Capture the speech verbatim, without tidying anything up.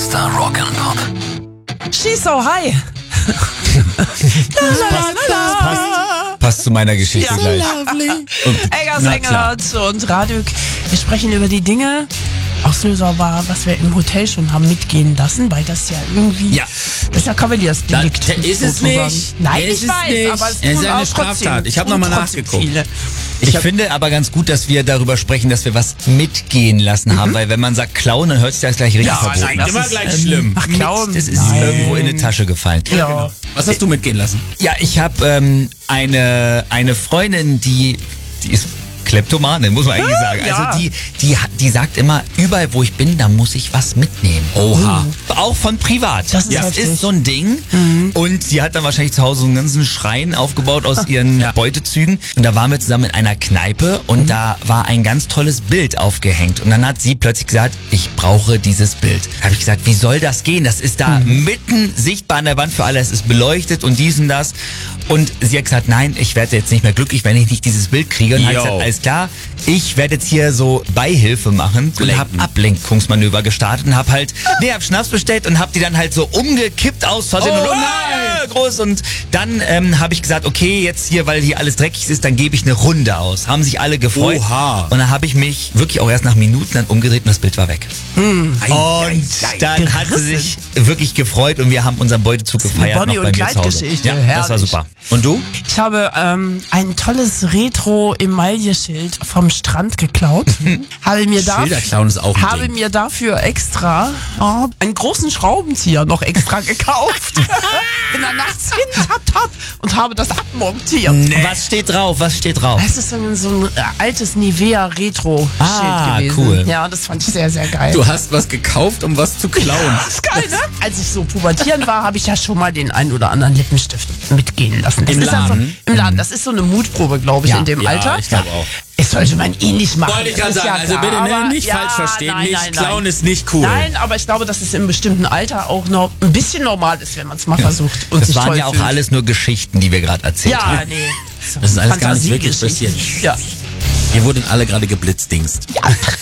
Meister Rock'n'Pop. She's so high. Passt, passt zu meiner Geschichte Ja. gleich. Eggers Na klar. Engelhardt und Radük. Wir sprechen über die Dinge. Auslöser war, was wir im Hotel schon haben mitgehen lassen, weil das ja irgendwie, Ja. das ist ja Kavaliersdelikt. Das ist es sozusagen. nicht. Nein, Ist ich es weiß, nicht. aber es Es ist tun eine auch trotzdem, Straftat. Ich hab tun noch mal trotzdem nachgeguckt. viele. Ich finde aber ganz gut, dass wir darüber sprechen, dass wir was mitgehen lassen haben, weil wenn man sagt klauen, dann hört sich das gleich richtig Ja, verboten nein, an. das immer ist, gleich ähm, schlimm. Ach, Klauen. Das ist Nein. irgendwo in eine Tasche gefallen. Ja. Was hast du mitgehen lassen? Ja, ich habe ähm, eine, eine Freundin, die, die ist Kleptomanin, muss man eigentlich sagen. ja. Also die, die, hat- die sagt immer, überall wo ich bin, da muss ich was mitnehmen. Oha. Auch von privat. Das ist das heftig. ist so ein Ding. Und sie hat dann wahrscheinlich zu Hause so einen ganzen Schrein aufgebaut aus ihren Ja. Beutezügen. Und da waren wir zusammen in einer Kneipe und da war ein ganz tolles Bild aufgehängt. Und dann hat sie plötzlich gesagt, ich brauche dieses Bild. Da habe ich gesagt, wie soll das gehen? Das ist da mitten sichtbar an der Wand für alle. Es ist beleuchtet und dies und das. Und sie hat gesagt, nein, ich werde jetzt nicht mehr glücklich, wenn ich nicht dieses Bild kriege. Und hat Yo. gesagt, alles klar, ich werde jetzt hier so Beihilfe machen und habe Lenken. Ablenkungsmanöver gestartet und habe halt, nee, hab Schnaps bestellt und habe die dann halt so umgekippt aus Versehen. Oh und, nein! groß und dann ähm, habe ich gesagt, okay, jetzt hier, weil hier alles dreckig ist, dann gebe ich eine Runde aus. Haben sich alle gefreut. Oha. Und dann habe ich mich wirklich auch erst nach Minuten dann umgedreht und das Bild war weg. Und dann hat sie sich wirklich gefreut und wir haben unseren Beutezug gefeiert Bonnie noch bei und mir zu Hause. Clyde-Geschichte, Ja, das war herrlich. super. Und du? Ich habe ähm, ein tolles Retro-Emaille-Schild vom Strand geklaut. habe mir da, Schilderklauen ist auch ein habe Ding. mir dafür extra oh, einen großen Schraubenzieher noch extra gekauft. Bin dann nachts hin, tap, tap, und habe das abmontiert. Was steht drauf? Was steht drauf? Es ist so ein, so ein äh, altes Nivea-Retro-Schild Ah, gewesen. cool. Ja, das fand ich sehr, sehr geil. Du hast was gekauft, um was zu klauen. Das ist geil, ne? Als ich so pubertieren war, habe ich ja schon mal den einen oder anderen Lippenstift mitgehen lassen. Das Im ist ja so, Laden? Im Laden. Das ist so eine Mutprobe, glaube ich, Ja. in dem Ja, Alter. ich glaube auch. Es sollte man eh nicht machen. Wollte ich das gerade ist sagen, ja also klar. bitte ne, Aber nicht ja, falsch verstehen. nein, nicht nein, klauen nein. ist nicht cool. Nein, aber ich glaube, dass es im bestimmten Alter auch noch ein bisschen normal ist, wenn man es mal versucht und Das sich waren toll ja auch fühlt. alles nur Geschichten, die wir gerade erzählt Ja, haben. nee. Das ist alles gar nicht wirklich Fantasiegeschichten. passiert. Ja. Wir wurden alle gerade geblitzdingst. Ja.